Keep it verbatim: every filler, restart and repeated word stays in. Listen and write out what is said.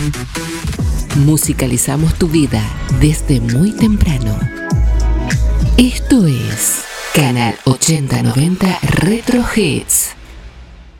Musicalizamos tu vida desde muy temprano. Esto es Canal ochenta noventa Retro Hits.